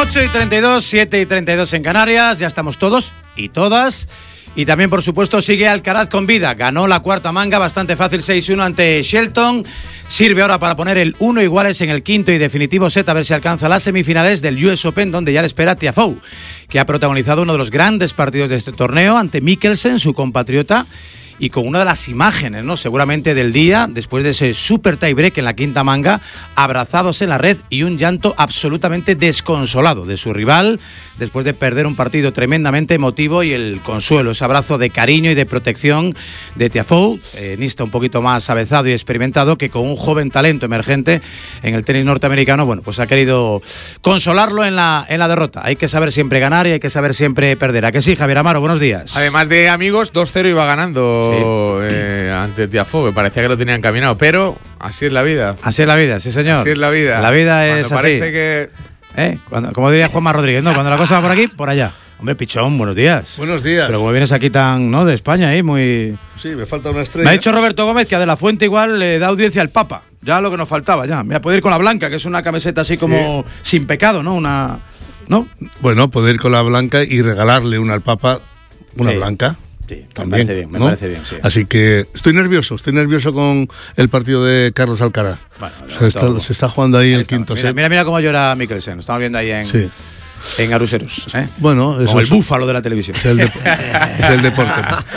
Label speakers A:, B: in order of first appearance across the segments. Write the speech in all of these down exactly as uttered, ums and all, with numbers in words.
A: ocho y treinta y dos, siete y treinta y dos en Canarias, ya estamos todos y todas. Y también, por supuesto, sigue Alcaraz con vida. Ganó la cuarta manga, bastante fácil, seis uno ante Shelton. Sirve ahora para poner el uno iguales en el quinto y definitivo set, a ver si alcanza las semifinales del U S Open, donde ya le espera Tiafoe, que ha protagonizado uno de los grandes partidos de este torneo ante Mikkelsen, su compatriota, y con una de las imágenes, ¿no?, seguramente del día, después de ese super tiebreak en la quinta manga, abrazados en la red y un llanto absolutamente desconsolado de su rival, después de perder un partido tremendamente emotivo, y el consuelo, ese abrazo de cariño y de protección de Tiafoe, tenista un poquito más avezado y experimentado, que con un joven talento emergente en el tenis norteamericano, bueno, pues ha querido consolarlo en la, en la derrota. Hay que saber siempre ganar y hay que saber siempre perder. ¿A que sí, Javier Amaro? Buenos días.
B: Además de amigos, dos cero iba ganando. Sí. Eh, ante Tiafoe, que parecía que lo tenían encaminado, pero así es la vida.
A: Así es la vida, sí señor.
B: Así es la vida.
A: La vida es
B: Cuando
A: así.
B: Parece que...
A: ¿Eh? Cuando, como diría Juanma Rodríguez, ¿no? Cuando la cosa va por aquí, por allá. Hombre, Pichón, buenos días.
C: Buenos días.
A: Pero como vienes aquí tan, ¿no?, de España, ahí, muy...
C: Sí, me falta una estrella.
A: Me ha dicho Roberto Gómez que a De la Fuente igual le da audiencia al Papa. Ya lo que nos faltaba, ya. Mira, puede ir con la blanca, que es una camiseta así como sí, sin pecado, ¿no? Una... ¿No?
C: Bueno, poder ir con la blanca y regalarle una al Papa, una
A: sí.
C: blanca.
A: Sí,
C: también,
A: me parece bien, me
C: ¿no?
A: parece bien, sí.
C: Así que estoy nervioso, estoy nervioso con el partido de Carlos Alcaraz.
A: Bueno,
C: o sea, está, se está jugando ahí, ahí el está. quinto
A: mira,
C: set.
A: Mira, mira cómo llora Mikkelsen, lo estamos viendo ahí en... Sí. En Aruseros, ¿eh?
C: Bueno, eso
A: como el
C: es,
A: búfalo de la televisión.
C: Es el, de, es el deporte.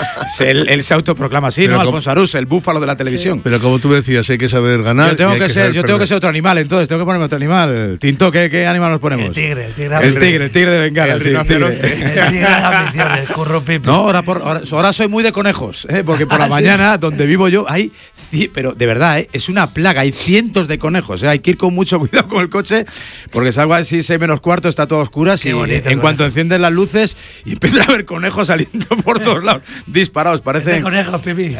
A: él, él se autoproclama así, pero ¿no? Como, Alfonso Arús, el búfalo de la televisión.
C: Sí. Pero como tú decías, hay que saber ganar.
A: Yo tengo, que,
C: que,
A: ser, yo tengo que ser otro animal, entonces tengo que ponerme otro animal. Tinto, ¿qué, qué animal nos ponemos?
D: El tigre, el tigre.
A: El tigre, el tigre de Bengala.
B: El
A: sí, el tigre.
D: El tigre de las aficiones, curro pipi.
A: No, ahora, por, ahora, ahora soy muy de conejos, ¿eh? Porque por la ¿Ah, mañana, sí? donde vivo yo, hay. Pero de verdad, ¿eh? Es una plaga, hay cientos de conejos, ¿eh? Hay que ir con mucho cuidado con el coche, porque salgo así seis menos cuarto, está todo a oscuras. Qué y bonito, en cuanto encienden las luces y empieza a haber conejos saliendo por todos lados, disparados, parecen.
D: ¿Qué conejos, Pipi?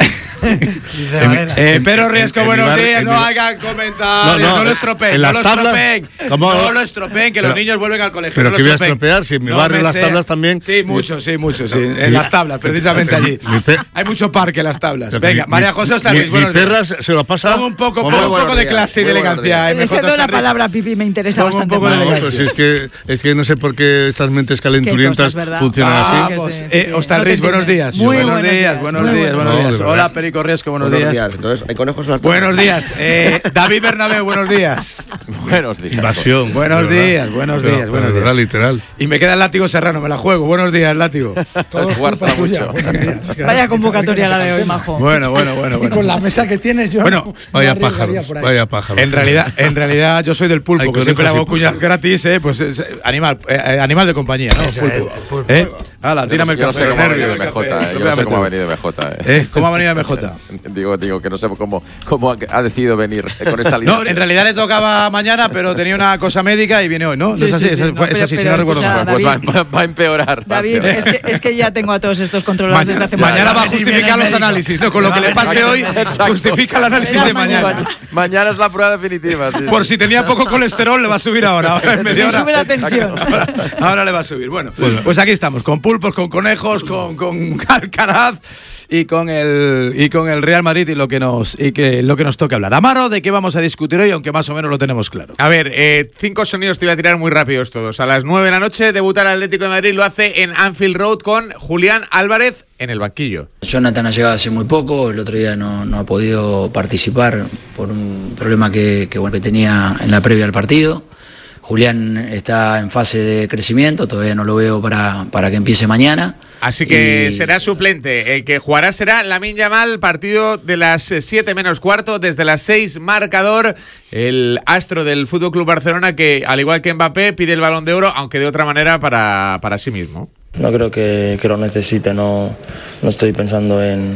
A: eh, pero Riesco, buenos días, no hagan comentarios, no, no, no lo estropeen, no lo estropeen, no lo estropeen, que pero, los niños vuelven al colegio.
C: Pero
A: no
C: que voy a estropear, si en mi
A: no
C: barrio las tablas también.
A: Sí, mucho, sí, mucho, sí, en las tablas, precisamente allí. Hay mucho parque en las tablas. Venga, María José Ostalriz, buenos días.
C: Perras se lo pasa.
A: Pongo un poco, pongo un poco de clase y de elegancia.
E: Me cedo la palabra, Pipi, me interesa
A: pongo
E: bastante.
A: Un poco
C: no, pues es que es que no sé por qué estas mentes calenturientas funcionan
A: ah,
C: así.
A: Pues, eh, Ostalriz, no buenos días.
E: Muy
A: buenos,
E: buenos
A: días,
E: días,
A: buenos
E: muy
A: días, buenos
C: buenos
A: días.
C: días.
A: Hola, Perico Riesco, buenos, buenos días. días.
F: Entonces, hay conejos en las
A: buenos días. Eh, David Bernabéu, buenos días.
F: Buenos días.
C: Invasión.
A: Buenos días, buenos días,
C: pero,
A: buenos
C: pero
A: días.
C: Verdad, literal.
A: Y me queda el látigo serrano, me la juego. Buenos días, látigo.
F: Todo guarda mucho.
E: Vaya convocatoria la de hoy, majo.
A: Bueno, bueno, bueno, bueno.
G: Y con la mesa que tienes yo.
A: Bueno,
C: vaya pájaros, vaya pájaros.
A: En realidad, en realidad yo soy del pulpo, hay que siempre le hago cuñas gratis, eh, pues es, animal, eh, animal de compañía, ¿no?
D: Eso
A: Pulpo.
D: es, pulpo.
A: ¿Eh? Hala, tírame el
F: yo no
A: café.
F: sé cómo ha venido de M J, eh. Yo no sé cómo ha venido de M J, eh.
A: ¿Eh? ¿Cómo ha venido de M J?
F: Digo, digo que no sé cómo, cómo ha decidido venir con esta línea.
A: No, en realidad le tocaba mañana, pero tenía una cosa médica y viene hoy, ¿no?
E: Sí,
A: ¿No es así?
E: sí, sí,
A: es,
E: no,
A: es
E: pero,
A: así, si
E: pero
A: no recuerdo
E: escucha,
A: mal.
F: Pues va, va a empeorar.
E: David, es que, es que ya tengo a todos estos controlados
A: Ma
E: desde hace
A: mañana va a
E: mucho
A: justificar los análisis, ¿no? Con lo que le pase hoy, justifica el análisis de mañana.
F: Mañana es la prueba definitiva. Sí.
A: Por si tenía poco colesterol, le va a subir ahora. ahora en media hora.
E: sube la tensión.
A: Ahora, ahora le va a subir. Bueno, sí. Pues aquí estamos, con pulpos, con conejos, con, con Alcaraz y con el y con el Real Madrid y lo que nos y que lo que nos toca hablar. Amaro, ¿de qué vamos a discutir hoy? Aunque más o menos lo tenemos claro.
B: A ver, eh, cinco sonidos te voy a tirar muy rápidos todos. A las nueve de la noche debuta el Atlético de Madrid, lo hace en Anfield Road con Julián Álvarez en el banquillo.
H: Jonathan ha llegado hace muy poco, el otro día no, no ha podido participar por un problema que, que, bueno, que tenía en la previa al partido. Julián está en fase de crecimiento, todavía no lo veo para, para que empiece mañana.
B: Así que
H: y...
B: será suplente. El que jugará será Lamine Yamal, partido de las siete menos cuarto, desde las seis marcador. El astro del F C Barcelona que, al igual que Mbappé, pide el Balón de Oro, aunque de otra manera para, para sí mismo.
I: No creo que, que lo necesite, no, no estoy pensando en,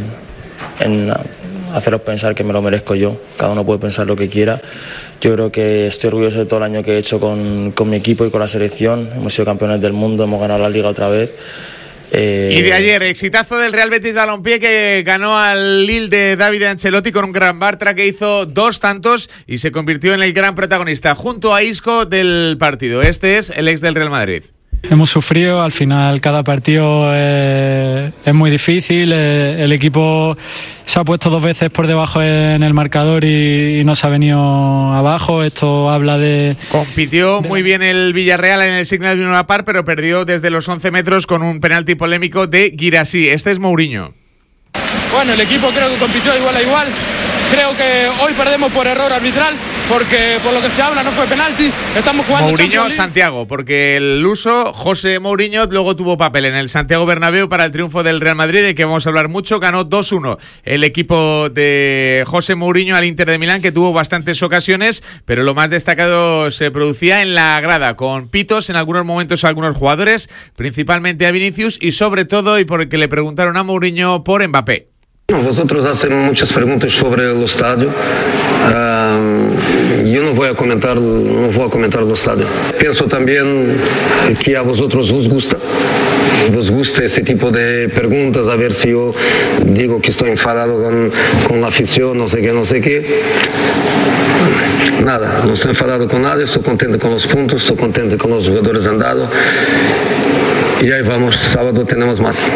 I: en haceros pensar que me lo merezco yo. Cada uno puede pensar lo que quiera. Yo creo que estoy orgulloso de todo el año que he hecho con, con mi equipo y con la selección. Hemos sido campeones del mundo, hemos ganado la Liga otra vez.
B: Eh... Y de ayer, exitazo del Real Betis Balompié que ganó al Lille de David Ancelotti con un gran Bartra que hizo dos tantos y se convirtió en el gran protagonista junto a Isco del partido. Este es el ex del Real Madrid.
G: Hemos sufrido, al final cada partido eh, es muy difícil, eh, el equipo se ha puesto dos veces por debajo en el marcador y, y no se ha venido abajo, esto habla de...
B: Compitió de... muy bien el Villarreal en el Signal Iduna Park, pero perdió desde los once metros con un penalti polémico de Guirassy. Este es Mourinho.
J: Bueno, el equipo creo que compitió igual a igual. Creo que hoy perdemos por error arbitral, porque por lo que se habla no fue penalti. Estamos jugando
B: Mourinho Santiago, porque el luso José Mourinho luego tuvo papel en el Santiago Bernabéu para el triunfo del Real Madrid, de que vamos a hablar mucho. Ganó dos uno el equipo de José Mourinho al Inter de Milán, que tuvo bastantes ocasiones, pero lo más destacado se producía en la grada, con pitos en algunos momentos a algunos jugadores, principalmente a Vinicius, y sobre todo, y porque le preguntaron a Mourinho por Mbappé.
K: Vosotros hacen muchas preguntas sobre el estadio. Uh, yo no voy a comentar, no voy a comentar el estadio. Pienso también que a vosotros os gusta, os gusta este tipo de preguntas, a ver si yo digo que estoy enfadado con, con la afición, no sé qué, no sé qué. Nada, no estoy enfadado con nadie, estoy contento con los puntos, estoy contento con los jugadores andados. Y ahí vamos, sábado tenemos más.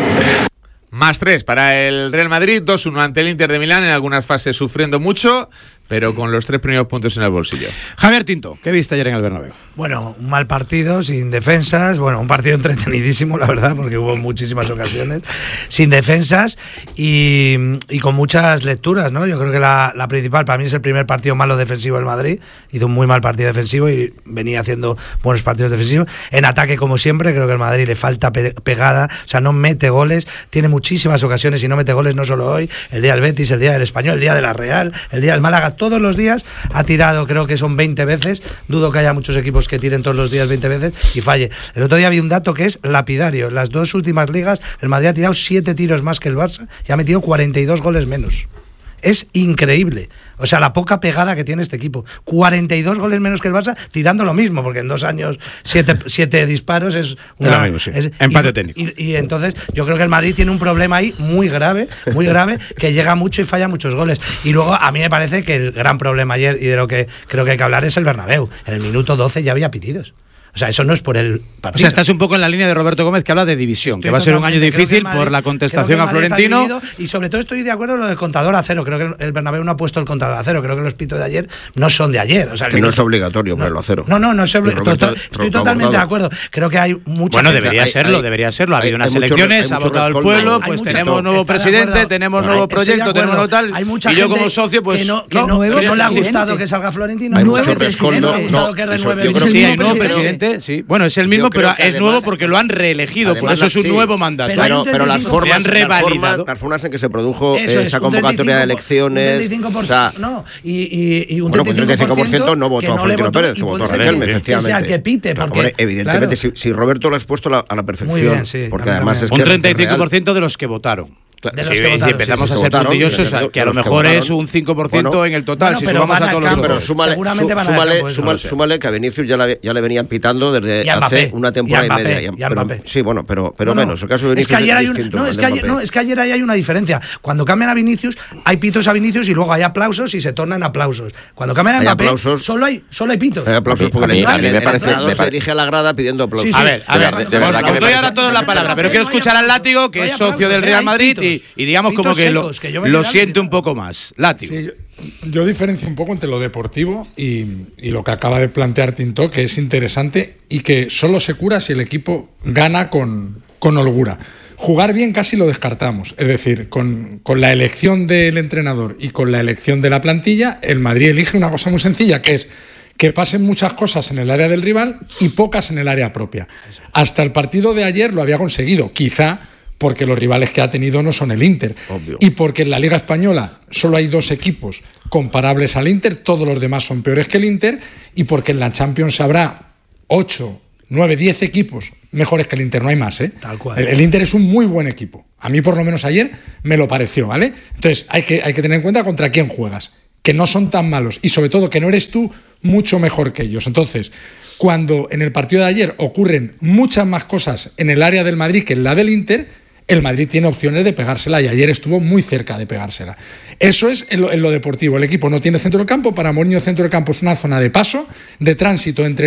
B: Más tres para el Real Madrid, dos uno ante el Inter de Milán, en algunas fases sufriendo mucho, pero con los tres primeros puntos en el bolsillo.
A: Javier Tinto, ¿qué viste ayer en el Bernabéu?
D: Bueno, un mal partido, sin defensas, bueno, un partido entretenidísimo, la verdad, porque hubo muchísimas ocasiones, sin defensas y, y con muchas lecturas, ¿no? Yo creo que la, la principal, para mí es el primer partido malo defensivo del Madrid, hizo un muy mal partido defensivo y venía haciendo buenos partidos defensivos. En ataque, como siempre, creo que al Madrid le falta pe- pegada, o sea, no mete goles, tiene muchísimas ocasiones y no mete goles, no solo hoy, el día del Betis, el día del Español, el día de la Real, el día del Málaga, todos los días ha tirado, creo que son veinte veces, dudo que haya muchos equipos que tiren todos los días veinte veces y falle. El otro día vi un dato que es lapidario, en las dos últimas ligas el Madrid ha tirado siete tiros más que el Barça y ha metido cuarenta y dos goles menos. Es increíble. O sea, la poca pegada que tiene este equipo. cuarenta y dos goles menos que el Barça, tirando lo mismo, porque en dos años, siete, siete disparos es una...
A: Mismo, sí.
D: es,
A: empate
D: y,
A: técnico.
D: Y, y entonces, yo creo que el Madrid tiene un problema ahí muy grave, muy grave, que llega mucho y falla muchos goles. Y luego, a mí me parece que el gran problema ayer, y de lo que creo que hay que hablar, es el Bernabéu. En el minuto doce ya había pitidos. O sea, eso no es por el partido.
A: O sea, estás un poco en la línea de Roberto Gómez, que habla de división, estoy que va a ser un año difícil Madrid, por la contestación a Florentino.
D: Y sobre todo estoy de acuerdo en lo del contador a cero. Creo que el Bernabéu no ha puesto el contador a cero. Creo que los pitos de ayer no son de ayer. O sea,
C: que
D: que
C: no es obligatorio ponerlo
D: no,
C: a cero.
D: No, no, no es obligatorio. Total, estoy totalmente de acuerdo. Creo que hay mucha
A: Bueno,
D: gente.
A: debería
C: hay,
A: serlo,
C: hay,
A: debería serlo. Ha habido unas
C: hay
A: elecciones,
C: mucho,
A: ha votado el pueblo,
D: hay,
A: pues
D: hay
A: tenemos
D: mucho,
A: nuevo presidente, tenemos nuevo proyecto, tenemos nuevo tal.
D: Y
A: yo como socio, pues
D: que no, que no, que no le ha gustado que salga Florentino.
E: Hay nuevo presidente.
D: No le ha gustado que renueve.
A: Sí, hay nuevo presidente, sí. Bueno, es el mismo, pero es nuevo porque lo han reelegido, por eso es un nuevo mandato.
C: Pero, pero las formas,
A: han revalidado.
C: Las formas, las formas en que se produjo
D: eso
C: esa
D: es,
C: convocatoria de elecciones.
D: Un treinta y cinco por ciento, o sea, no, y, y, y un
C: bueno, pues treinta y cinco por ciento no votó a Florentino Pérez, que votó a Riquelme, efectivamente.
D: Que sea que pite, porque,
C: hombre, evidentemente, claro. si, si Roberto lo ha expuesto la, a la perfección,
D: bien, sí,
C: porque además es que
A: un treinta y cinco por ciento de los que votaron.
D: De los
A: sí,
D: que votaron,
A: si empezamos
D: sí, sí,
A: a ser
C: votaron,
A: puntillosos,
C: de, de,
A: que a lo mejor es un cinco por ciento bueno, en el total,
D: bueno,
A: si sumamos a todos los
C: pero súmale,
D: seguramente van a
C: súmale,
D: campo,
C: súmale,
D: no sé.
C: súmale que a Vinicius ya, la, ya le venían pitando desde
D: y hace
C: Mbappé, una temporada y,
D: Mbappé,
C: media. Y,
D: y
C: pero, sí, bueno, pero, pero
D: bueno,
C: menos. El caso de Vinicius
D: es que ayer
C: es
D: hay un,
C: distinto.
D: no, es que ayer, no, es que ayer ahí hay una diferencia. Cuando cambian a Vinicius, hay pitos a Vinicius y luego hay aplausos y se tornan aplausos. Cuando cambian a Mbappé, aplausos, solo hay solo hay pitos.
C: Hay aplausos porque
F: a mí, a mí me parece, me
C: se dirige a la grada pidiendo aplausos.
A: Sí, sí. A ver, a ver, de, de verdad que me doy ahora todos la palabra, pero quiero escuchar al Látigo, que es socio del Real Madrid y, y digamos como que lo, lo siente un poco más. Látigo.
L: Sí, yo, yo diferencio un poco entre lo deportivo y, y lo que acaba de plantear Tinto, que es interesante y que solo se cura si el equipo gana con, con holgura. Jugar bien casi lo descartamos, es decir, con, con la elección del entrenador y con la elección de la plantilla, el Madrid elige una cosa muy sencilla, que es que pasen muchas cosas en el área del rival y pocas en el área propia. Hasta el partido de ayer lo había conseguido, quizá porque los rivales que ha tenido no son el Inter. Obvio. Y porque en la Liga Española solo hay dos equipos comparables al Inter, todos los demás son peores que el Inter, y porque en la Champions habrá ocho, nueve, diez equipos mejores que el Inter, no hay más, ¿eh?
D: Tal cual.
L: El, el Inter es un muy buen equipo. A mí por lo menos ayer me lo pareció, ¿vale? Entonces hay que, hay que tener en cuenta contra quién juegas, que no son tan malos y sobre todo que no eres tú mucho mejor que ellos. Entonces, cuando en el partido de ayer ocurren muchas más cosas en el área del Madrid que en la del Inter, el Madrid tiene opciones de pegársela y ayer estuvo muy cerca de pegársela. Eso es en lo, en lo deportivo. El equipo no tiene centro del campo. Para Mourinho, centro del campo es una zona de paso, de tránsito entre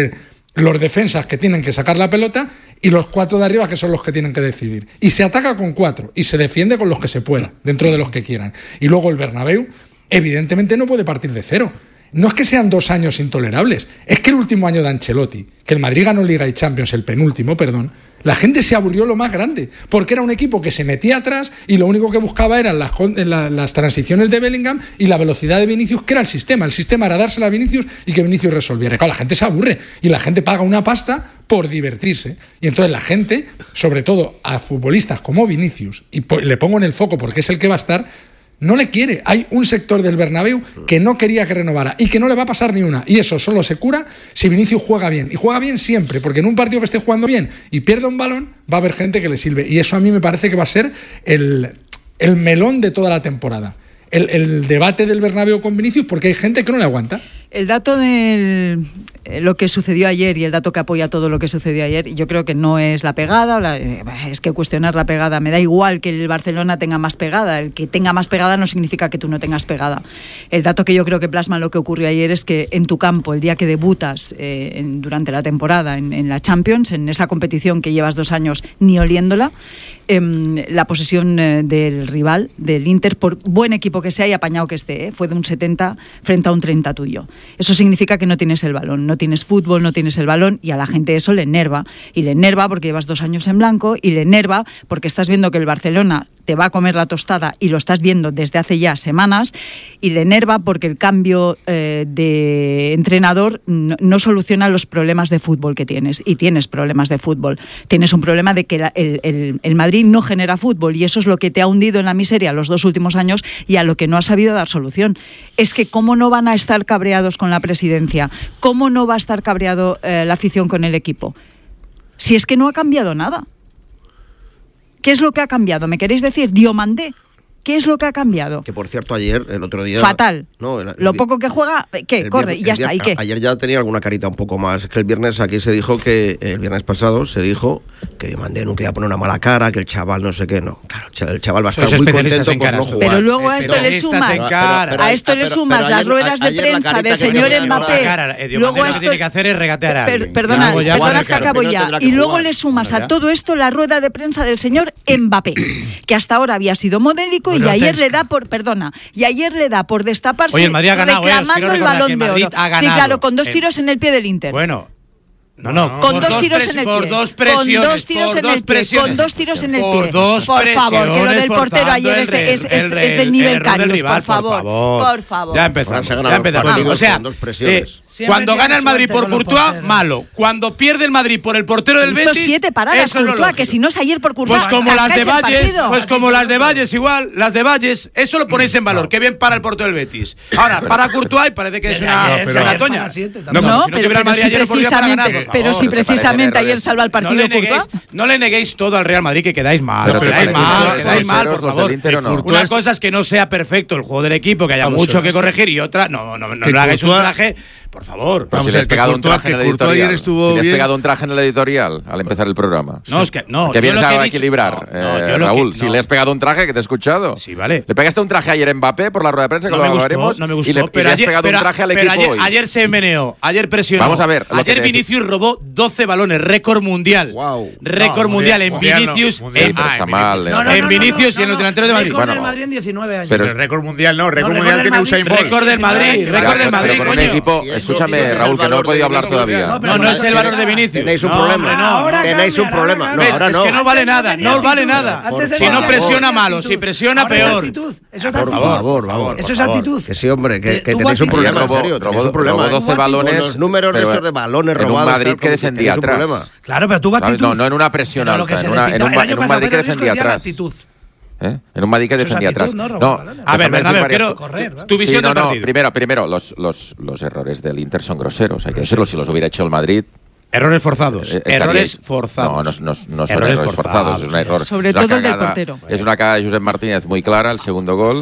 L: los defensas que tienen que sacar la pelota y los cuatro de arriba que son los que tienen que decidir. Y se ataca con cuatro y se defiende con los que se pueda, dentro de los que quieran. Y luego el Bernabéu, evidentemente, no puede partir de cero. No es que sean dos años intolerables, es que el último año de Ancelotti, que el Madrid ganó Liga y Champions, el penúltimo, perdón, la gente se aburrió lo más grande, porque era un equipo que se metía atrás y lo único que buscaba eran las, las transiciones de Bellingham y la velocidad de Vinicius, que era el sistema. El sistema era dársela a Vinicius y que Vinicius resolviera. Claro, la gente se aburre y la gente paga una pasta por divertirse. Y entonces la gente, sobre todo a futbolistas como Vinicius, y le pongo en el foco porque es el que va a estar, no le quiere. Hay un sector del Bernabéu que no quería que renovara y que no le va a pasar ni una. Y eso solo se cura si Vinicius juega bien. Y juega bien siempre, porque en un partido que esté jugando bien y pierda un balón, va a haber gente que le sirve. Y eso a mí me parece que va a ser el, el melón de toda la temporada. El, el debate del Bernabéu con Vinicius, porque hay gente que no le aguanta.
E: El dato de lo que sucedió ayer y el dato que apoya todo lo que sucedió ayer, yo creo que no es la pegada, la, es que cuestionar la pegada, me da igual que el Barcelona tenga más pegada, el que tenga más pegada no significa que tú no tengas pegada. El dato que yo creo que plasma lo que ocurrió ayer es que en tu campo, el día que debutas eh, en, durante la temporada en, en la Champions, en esa competición que llevas dos años ni oliéndola, eh, la posesión eh, del rival, del Inter, por buen equipo que sea y apañado que esté, eh, fue de un setenta frente a un treinta tuyo. Eso significa que no tienes el balón, no tienes fútbol, no tienes el balón, y a la gente eso le enerva. Y le enerva porque llevas dos años en blanco, y le enerva porque estás viendo que el Barcelona te va a comer la tostada y lo estás viendo desde hace ya semanas, y le enerva porque el cambio eh, de entrenador no, no soluciona los problemas de fútbol que tienes, y tienes problemas de fútbol. Tienes un problema de que la, el, el, el Madrid no genera fútbol, y eso es lo que te ha hundido en la miseria los dos últimos años y a lo que no ha sabido dar solución. Es que cómo no van a estar cabreados con la presidencia, cómo no va a estar cabreado eh, la afición con el equipo, si es que no ha cambiado nada. ¿Qué es lo que ha cambiado? ¿Me queréis decir? Diomandé. ¿Qué es lo que ha cambiado?
M: Que por cierto ayer, el otro día...
E: Fatal.
M: No, el, el,
E: lo poco que juega, ¿qué? Corre y ya está. ¿Y qué?
M: Ayer ya tenía alguna carita un poco más. Es que el viernes aquí se dijo que, el viernes pasado se dijo que Diomandé nunca iba a poner una mala cara, que el chaval no sé qué, no. Claro, el chaval va a estar
A: Sois
M: muy contento por
A: caras,
M: no jugar.
E: Pero luego a esto le sumas,
M: pero, pero,
E: a esto le
M: pero,
E: sumas
M: pero
E: las
M: ayer,
E: ruedas de prensa del señor Mbappé.
A: Luego esto tiene que hacer es regatear a alguien.
E: Perdona, perdona que acabo ya. Y luego le sumas a todo esto la rueda de prensa del señor Mbappé, que hasta ahora había sido modélico y ayer le da por, perdona, y ayer le da por destaparse.
A: Oye, el Madrid ha ganado,
E: reclamando
A: eh,
E: el Balón de Oro. Sí, claro, con dos
A: eh,
E: tiros en el pie del Inter.
A: Bueno. No, no,
E: con dos tiros en el pie.
A: Por dos presiones.
E: Con dos tiros en el pie. Con dos tiros en el pie. Por favor, que lo del portero ayer es, de, es, es, es del nivel Karius, por favor. Por favor.
A: Ya empezamos. Ya empezamos. O sea, eh, cuando gana el Madrid por Courtois, malo. Cuando pierde el Madrid por el portero del Betis,
E: hizo siete paradas Courtois, que si no es ayer por Courtois,
A: pues como las de Valles, pues como las de Valles igual, las de Valles, eso lo ponéis en valor. Qué bien para el portero del Betis. Ahora, para Courtois parece que es una toña.
E: No, pero si precisamente ayer salva el partido.
A: No le, neguéis, no le neguéis todo al Real Madrid, que quedáis mal.
F: Pero
A: quedáis mal, quedáis mal, por favor.
F: No.
A: Una cosa es que no sea perfecto el juego del equipo, que haya Vamos mucho que corregir, y otra, no, no, no le hagáis un traje. Por favor.
F: Pero si le has pegado un traje en el editorial. Si le has pegado un traje en el editorial al empezar el programa.
A: No, es que no.
F: Que vienes a equilibrar, Raúl. Si le has pegado un traje, que te he escuchado.
A: Sí, vale.
F: Le pegaste un traje ayer a Mbappé por la rueda de prensa, que lo hablaremos.
A: No me gustó.
F: Y le has pegado un traje al equipo hoy.
A: Ayer se meneó, ayer presionó.
F: Vamos a ver.
A: Ayer Vinicius robó doce balones, récord mundial.
M: Wow.
A: Récord mundial en Vinicius.
F: Está mal.
A: En Vinicius y en los delanteros de Madrid.
D: Récord del Madrid en diecinueve años.
B: Pero el récord mundial no, récord mundial tiene Usain Bolt.
A: Récord del Madrid, récord del Madrid,
F: con un equipo, escúchame, Raúl, que no he podido hablar todavía.
A: No, no es el valor de Vinicius.
M: Tenéis un problema. No, tenéis un problema. No, ahora no.
A: Es que no vale nada, no vale nada. Si no presiona malo, si presiona peor.
D: Eso es actitud.
M: Por favor, vamos.
D: Eso es actitud.
M: Que sí, hombre, que tenéis un problema, en serio. Tenéis un problema.
F: doce balones.
M: Los números de estos de balones robados.
F: En un Madrid que defendía atrás.
D: Claro, pero tú actitud.
F: No, no en una presión alta, en un Madrid que defendía atrás. ¿Eh? En un Madrid que defendía atrás.
D: No,
F: no,
A: a ver, Bernabéu, quiero
D: correr, ¿no?
A: tu visión
F: sí, no,
A: del partido.
F: No, primero, primero los, los, los errores del Inter son groseros, hay que decirlo. Si los hubiera hecho el Madrid.
A: Errores forzados. Eh, errores forzados.
F: No, no, no, no son errores, errores forzados, forzados. Es un error.
E: Sobre
F: es una
E: todo
F: cagada,
E: el del portero.
F: Es una cagada de Josep Martínez muy clara, el segundo gol.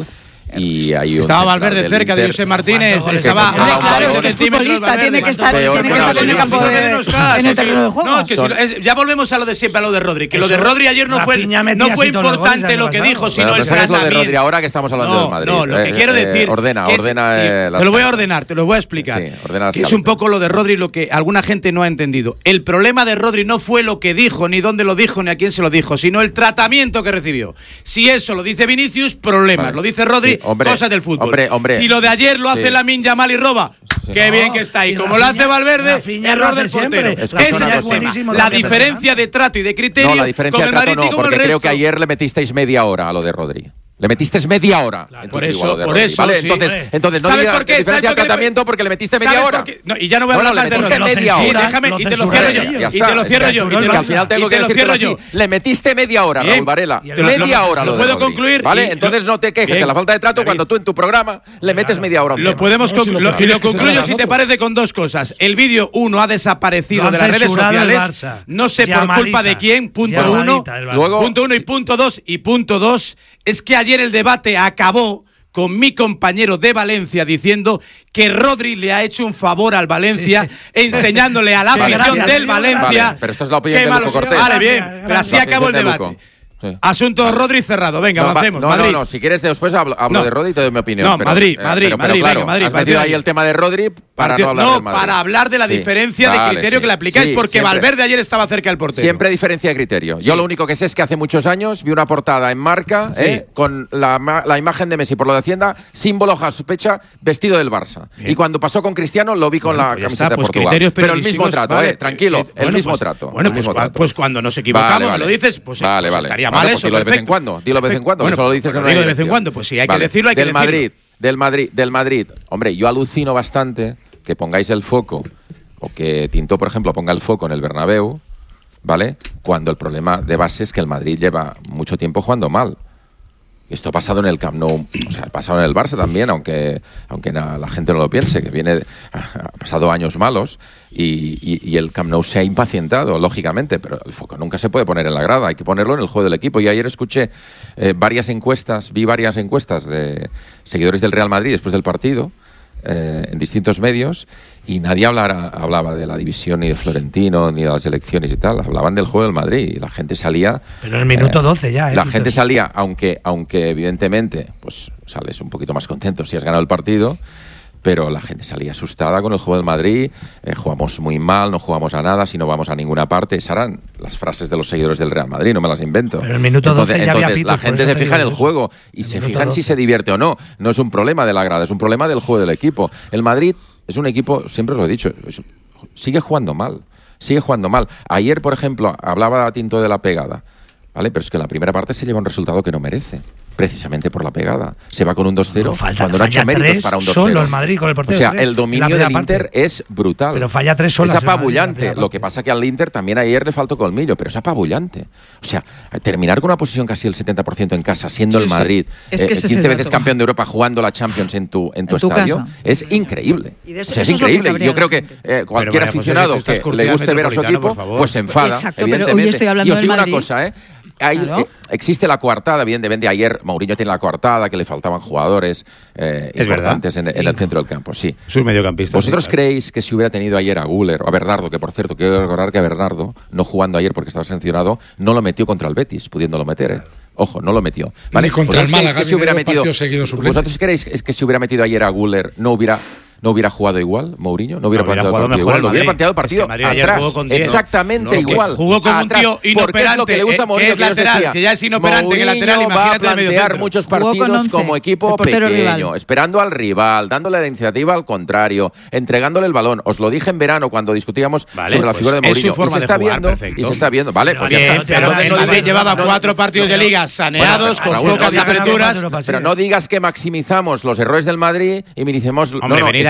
F: y hay un
A: estaba Valverde cerca de José Martínez, estaba
E: claro, es que es futbolista, tiene que estar, tiene que estar en el campo de, en el terreno de juego.
A: No, que si, es, ya volvemos a lo de siempre, a lo de Rodri, que lo de Rodri ayer no fue no fue importante lo que dijo, sino el tratamiento.
F: Lo de Rodri ahora que estamos hablando
A: no,
F: del Madrid.
A: No, lo que eh, quiero decir,
F: eh, ordena,
A: es,
F: ordena.
A: Sí,
F: eh,
A: te lo voy a ordenar, te lo voy a explicar. Sí, ordena que es un poco lo de Rodri lo que alguna gente no ha entendido. El problema de Rodri no fue lo que dijo, ni dónde lo dijo, ni a quién se lo dijo, sino el tratamiento que recibió. Si eso lo dice Vinicius, problemas. Vale. Lo dice Rodri, sí, hombre, cosas del fútbol.
F: Hombre, hombre.
A: Si lo de ayer lo hace sí. Lamine Yamal y roba, sí. qué no, bien que está ahí. Como lo hace Valverde, error del portero.
F: Es
A: Ese es el tema. La diferencia de trato y de criterio.
F: No, la diferencia de trato no, porque creo que ayer le metisteis media hora a lo de Rodri. Le metiste media hora.
A: Claro, por eso, por eso.
F: ¿Vale?
A: Sí,
F: entonces,
A: hombre.
F: entonces no digas por qué? diferencia de tratamiento porque le metiste media hora.
A: No, y ya no voy a hablar
F: bueno,
A: más
F: le metiste
A: de
F: media hora.
A: Sí, déjame, y te lo cierro yo. Y te lo cierro yo.
F: Es que al final tengo que decirlo así. Le metiste media hora, Raúl Varela. Media hora lo
A: puedo concluir.
F: ¿Vale? Entonces no te quejes de la falta de trato cuando tú en tu programa le metes media hora.
A: Lo podemos y lo concluyo si te parece con dos cosas. El vídeo uno ha desaparecido de las redes sociales. No sé por culpa de quién. Punto uno. Punto uno y punto dos. Y punto dos es que ayer el debate acabó con mi compañero de Valencia diciendo que Rodri le ha hecho un favor al Valencia sí. enseñándole a la afición del Valencia.
F: Vale, pero esto es la opinión de Luco Cortés.
A: Vale, bien, pero así acabó el debate. Sí. Asunto vale. Rodri cerrado. Venga, no, avancemos.
F: No,
A: Madrid.
F: no, no. Si quieres después hablo, hablo
A: no.
F: de Rodri y te doy mi opinión.
A: No,
F: pero,
A: Madrid,
F: eh,
A: Madrid,
F: pero,
A: Madrid,
F: pero, claro,
A: venga, Madrid.
F: Has metido
A: Madrid.
F: ahí el tema de Rodri para
A: partido,
F: no hablar
A: no,
F: del Madrid.
A: para hablar de la
F: sí.
A: diferencia
F: vale,
A: de criterio
F: sí.
A: que le aplicáis,
F: sí,
A: porque
F: siempre.
A: Valverde ayer estaba cerca del portero.
F: Siempre diferencia de criterio. Sí. Yo lo único que sé es que hace muchos años vi una portada en Marca sí. eh, con la, la imagen de Messi por lo de Hacienda, símbolo a sospecha, vestido del Barça. Bien. Y cuando pasó con Cristiano lo vi con bueno, la pues camiseta está, pues de Portugal. Pero el mismo trato, vale, eh, tranquilo, eh, el
A: bueno,
F: mismo
A: pues,
F: trato.
A: Bueno,
F: pues,
A: trato. pues cuando nos equivocamos, vale, vale. lo dices, pues,
F: vale,
A: pues
F: vale.
A: estaría mal eso.
F: Dilo de vez en cuando, dilo de vez en cuando, eso lo dices en una
A: de vez en cuando, pues sí, hay que decirlo, hay que
F: decirlo. Del Madrid, del Madrid, del Madrid. Hombre, yo alucino bastante que pongáis el foco o que Tintó, por ejemplo, ponga el foco en el Bernabéu, ¿vale? Cuando el problema de base es que el Madrid lleva mucho tiempo jugando mal. Esto ha pasado en el Camp Nou, o sea, ha pasado en el Barça también, aunque aunque na, la gente no lo piense, que viene ha pasado años malos y, y, y el Camp Nou se ha impacientado, lógicamente, pero el foco nunca se puede poner en la grada, hay que ponerlo en el juego del equipo. Y ayer escuché eh, varias encuestas, vi varias encuestas de seguidores del Real Madrid después del partido, eh, en distintos medios, y nadie hablara, hablaba de la división ni de Florentino ni de las elecciones y tal, hablaban del juego del Madrid y la gente salía.
D: Pero en el minuto eh, doce ya, ¿eh?
F: La gente salía, aunque, aunque evidentemente, pues sales un poquito más contento si has ganado el partido, pero la gente salía asustada con el juego del Madrid. Eh, jugamos muy mal, no jugamos a nada, si no vamos a ninguna parte. Esas eran las frases de los seguidores del Real Madrid, no me las invento.
D: Pero en el minuto doce
F: entonces,
D: ya
F: entonces
D: había pitos,
F: la gente se fija en el juego y
D: el
F: se fija en
D: doce.
F: si se divierte o no. No es un problema de la grada, es un problema del juego del equipo. El Madrid es un equipo, siempre os lo he dicho, es, sigue jugando mal, sigue jugando mal. Ayer, por ejemplo, hablaba Tinto de la pegada, ¿vale? Pero es que en la primera parte se lleva un resultado que no merece, precisamente por la pegada. Se va con un dos cero no, falta, cuando no ha hecho méritos para un dos cero.
D: Solo el Madrid con el portero.
F: O sea, el dominio del Inter parte. es brutal.
D: Pero falla tres solas.
F: Es apabullante. Lo que pasa que al Inter también ayer le faltó colmillo, pero es apabullante. O sea, terminar con una posición casi el setenta por ciento en casa, siendo sí, el Madrid sí. es que eh, quince veces dato. campeón de Europa, jugando la Champions en tu, en tu, en tu estadio, casa. es increíble. Eso, o sea, es increíble. Es Yo creo que eh, cualquier pero, aficionado pues, que le guste ver a su equipo, pues se enfada,
E: Exacto,
F: evidentemente.
E: Pero hoy estoy hablando
F: y os digo
E: una
F: Madrid. cosa, ¿eh? Hay, claro. eh, existe la coartada, evidentemente. Ayer Mourinho tiene la coartada, que le faltaban jugadores eh, importantes en, en el centro del campo. Sí.
A: Sus mediocampistas.
F: ¿Vosotros
A: sí,
F: creéis que si hubiera tenido ayer a Güler o a Bernardo, que por cierto, quiero recordar que a Bernardo, no jugando ayer porque estaba sancionado, no lo metió contra el Betis, pudiéndolo meter, ¿eh? Ojo, no lo metió. ¿Vale?
L: Ni contra el Málaga,
F: que si hubiera metido,
L: ¿Vosotros
F: ¿Vosotros creéis que si hubiera metido ayer a Güler no hubiera... ¿No hubiera jugado igual, Mourinho? ¿No hubiera, no hubiera planteado el partido igual? ¿No hubiera planteado el partido es que atrás? Exactamente no, igual.
A: Jugó con
F: atrás,
A: un tío inoperante,
F: porque es lo que le gusta a Mourinho,
A: que es lateral,
F: decía,
A: que ya es inoperante
F: Mourinho
A: en el lateral, imagínate
F: va a plantear muchos partidos como equipo pequeño, rival. esperando al rival, dándole la iniciativa al contrario, entregándole el balón. Os lo dije en verano cuando discutíamos
A: vale,
F: sobre la
A: pues
F: figura de Mourinho. Y se está viendo, y se está viendo. Vale, pues ya está.
A: Pero el Madrid llevaba cuatro partidos de liga saneados, con pocas aperturas.
F: Pero no digas que maximizamos los errores del Madrid y minimicemos. No, no, es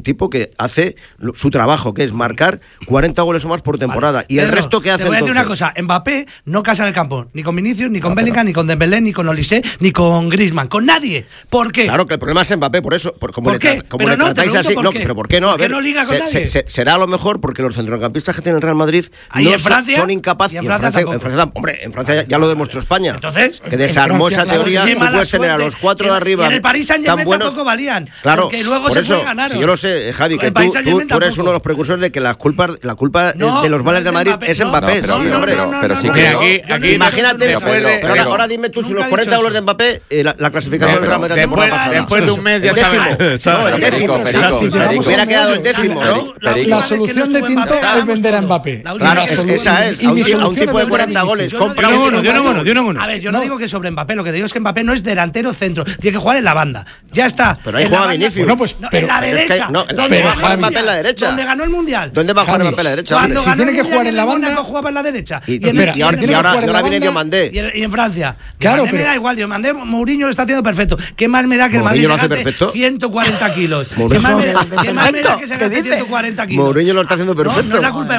M: un tipo que hace lo- su trabajo, que es marcar cuarenta goles o más por temporada. Vale. Y el
D: Pedro,
M: resto que hace
D: te voy a decir
M: entonces?
D: una cosa, Mbappé no casa en el campo, ni con Vinicius, ni con
M: No,
D: Bellingham,
M: pero-
D: ni con Dembélé, ni con Olise, ni con Griezmann, con nadie. ¿Por qué?
M: Claro que el problema es Mbappé, por eso. Por, como
D: ¿Por
M: le,
D: qué?
M: tra- como
D: Pero
M: le
D: no, te
M: tratáis
D: pregunto
M: así.
D: por
M: No,
D: qué.
M: pero ¿por qué no? A
D: ¿Por qué
M: ver,
D: no liga con
M: se-
D: nadie?
M: se- se- será a lo mejor porque los centrocampistas que tiene el Real Madrid
D: ¿Y
M: no
D: en Francia?
M: son incapaces.
D: ¿Y en Francia
M: Francia,
D: tampoco?
M: en Francia tam- hombre, en Francia ya, ya lo demostró España.
D: Entonces,
M: que desarmó
L: en Francia,
M: esa
L: claro,
M: teoría.
D: qué
M: Tú
D: mala
M: puedes tener a
D: suerte.
M: los cuatro de
D: Y-
M: arriba.
D: Y en el Paris
M: tan
D: Saint-Germain
M: buenos.
D: tampoco valían.
M: Claro,
D: Porque luego
M: por
D: se
M: eso,
D: fue y ganaron.
M: si yo lo sé, Javi,
D: El
M: que tú,
D: Paris
M: tú,
D: Saint-Germain
M: tú eres
D: tampoco.
M: uno de los precursores de que la culpa, la culpa
D: No,
M: de los
D: no
M: males
D: es
M: de
D: de
M: Madrid
D: Mbappé,
M: es
D: no,
M: Mbappé.
F: no,
M: sí,
F: pero-
M: hombre.
F: pero- pero sí
M: No,
F: que-
M: no,
B: aquí-
M: yo
B: aquí-
M: no- imagínate,
F: pero-
M: pero,
F: pero-
M: pero
F: pero-
M: ahora dime tú si
D: nunca
M: los
D: he
M: cuarenta
D: dicho
M: goles de
D: eso.
M: Mbappé, eh, la, la clasificación
F: No,
M: del Real Madrid la
B: después-
M: temporada pasada.
B: después de un mes ya
M: El décimo.
B: sabemos.
M: No, el
F: Perico,
M: décimo.
F: Perico,
L: Si
F: Perico.
L: llevamos
M: Hubiera
L: un
M: quedado quedado el décimo, ¿no?
L: La, la solución de Tinto es vender a Mbappé.
M: Claro, es, esa es. A un, a un tipo de cuarenta goles.
A: Compra uno, yo no uno, yo no uno.
D: A ver, yo no, no digo que sobre Mbappé, lo que digo es que Mbappé no es delantero centro, tiene que jugar en la banda. Ya está.
M: Pero ahí juega Vinicius.
L: No, pues,
D: no,
L: pero,
D: en la
L: pero
D: derecha.
M: Es que, no,
D: ¿Dónde
M: pero
D: ganó el
M: Mbappé en la derecha.
D: ¿Dónde ganó el Mundial?
M: ¿Dónde va a jugar Mbappé en la derecha?
D: Cuando
L: si
D: ganó
L: tiene
D: el
L: que
D: Mundial
L: jugar en la banda,
D: Mónaco jugaba en la derecha.
M: Y,
D: Y en-
M: y, y ahora,
D: y en-
M: y ahora,
L: jugar en
M: y ahora
L: la
M: viene
L: banda,
M: Diomandé.
D: Y en, y en Francia.
L: Claro,
D: Diomandé me
L: pero-
D: da igual, Diomandé, Mourinho lo está haciendo perfecto. ¿Qué más me da que el Madrid
M: Mourinho lo
D: se
M: hace
D: gaste
M: perfecto.
D: ciento cuarenta kilos? ¿Qué
M: Mourinho-
D: más me da, ¿qué más me da que se
E: ¿Qué
D: gaste
E: dice?
D: ciento cuarenta kilos?
M: Mourinho lo está haciendo
D: No,
M: perfecto.
D: no es la culpa de